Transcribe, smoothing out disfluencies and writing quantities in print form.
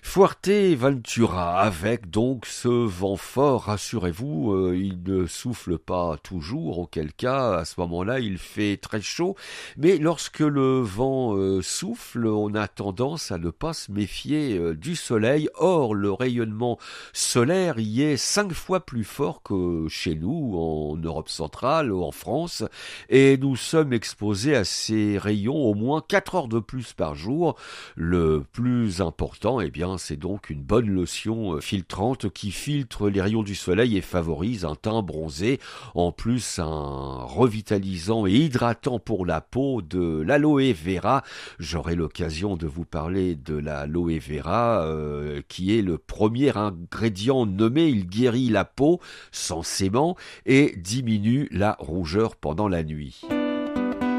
Fuerteventura, avec donc ce vent fort, rassurez-vous, il ne souffle pas toujours, auquel cas, à ce moment-là, il fait très chaud, mais lorsque le vent souffle, on a tendance à ne pas se méfier du soleil. Or, le rayonnement solaire y est 5 fois plus fort que chez nous, en Europe centrale ou en France, et nous sommes exposés à ces rayons au moins 4 heures de plus par jour. Le plus important, eh bien, c'est donc une bonne lotion filtrante qui filtre les rayons du soleil et favorise un teint bronzé. En plus, un revitalisant et hydratant pour la peau, de l'aloe vera. J'aurai l'occasion de vous parler de l'aloe vera, qui est le premier ingrédient nommé. Il guérit la peau sensément et diminue la rougeur pendant la nuit.